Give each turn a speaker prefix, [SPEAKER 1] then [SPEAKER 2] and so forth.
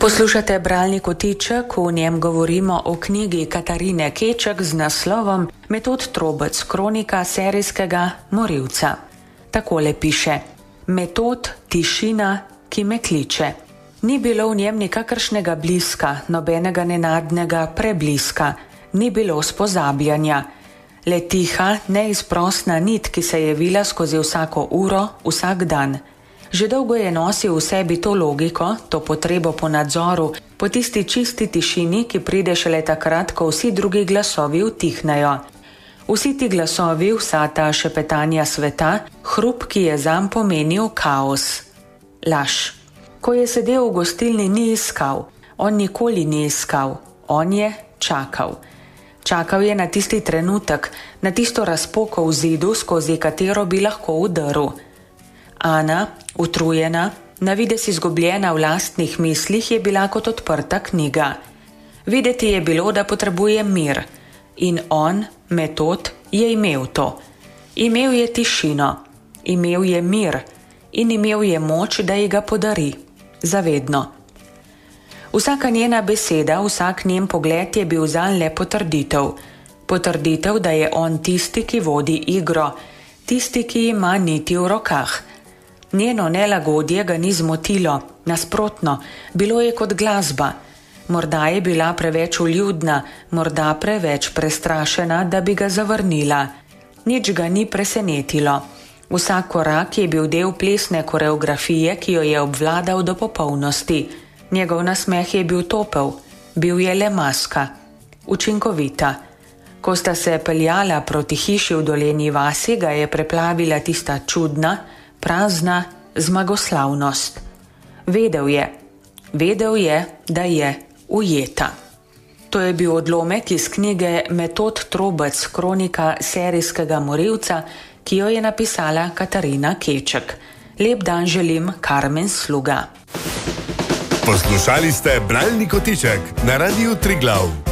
[SPEAKER 1] Poslušate bralni kotiček, v njem govorimo o knjigi Katarine Keček z naslovom Metod Trobec, kronika serijskega morilca. Takole piše: Metod, tišina, ki me kliče. Ni bilo v njem nikakršnega bliska, nobenega nenadnega prebliska, ni bilo spozabljanja. Le tiha, neizprosna nit, ki se je vila skozi vsako uro, vsak dan. Že dolgo je nosil v sebi to logiko, to potrebo po nadzoru, po tisti čisti tišini, ki pride šele takrat, ko vsi drugi glasovi utihnejo. Vsi ti glasovi, vsa ta šepetanja sveta, hrup, ki je zanj pomenil kaos. Laž. Ko je sedel v gostilni, ni iskal. On nikoli ni iskal. On je čakal. Čakal je na tisti trenutek, na tisto razpoko v zidu, skozi katero bi lahko vdrl. Ana, utrujena, na videz izgubljena v lastnih mislih, je bila kot odprta knjiga. Videti je bilo, da potrebuje mir. In on, Metod, je imel to. Imel je tišino, imel je mir in imel je moč, da ji ga podari. Zavedno. Vsaka njena beseda, vsak njen pogled je bil zanj le potrditev. Potrditev, da je on tisti, ki vodi igro, tisti, ki ima niti v rokah. Njeno nelagodje ga ni zmotilo, nasprotno, bilo je kot glasba. Morda je bila preveč vljudna, morda preveč prestrašena, da bi ga zavrnila. Nič ga ni presenetilo. Vsak korak je bil del plesne koreografije, ki jo je obvladal do popolnosti. Njegov nasmeh je bil topel, bil je le maska. Učinkovita. Ko sta se peljala proti hiši v Dolenji vasi, ga je preplavila tista čudna, prazna zmagoslavnost. Vedel je, da je ujeta. To je bil odlomek iz knjige Metod Trobec, kronika serijskega morilca, ki jo je napisala Katarina Keček. Lep dan želim, Karmen Sluga.
[SPEAKER 2] Poslušali ste bralni kotiček na Radiu Triglav.